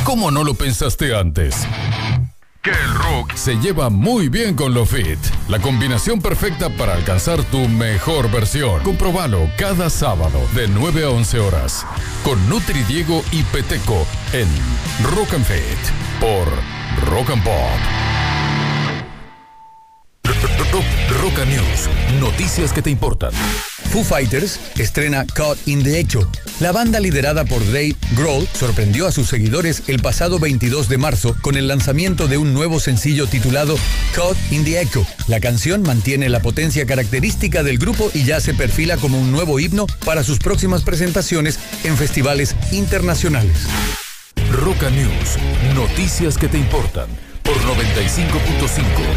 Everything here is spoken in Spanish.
¿Cómo no lo pensaste antes? Que el rock se lleva muy bien con lo Fit, la combinación perfecta para alcanzar tu mejor versión. Comprobalo cada sábado de 9 a 11 horas con Nutri Diego y Peteco en Rock and Fit por Rock and Pop. Rock and News, noticias que te importan. Foo Fighters estrena Caught in the Echo. La banda liderada por Dave Grohl sorprendió a sus seguidores el pasado 22 de marzo con el lanzamiento de un nuevo sencillo titulado Caught in the Echo. La canción mantiene la potencia característica del grupo y ya se perfila como un nuevo himno para sus próximas presentaciones en festivales internacionales. Rock and News, noticias que te importan por 95.5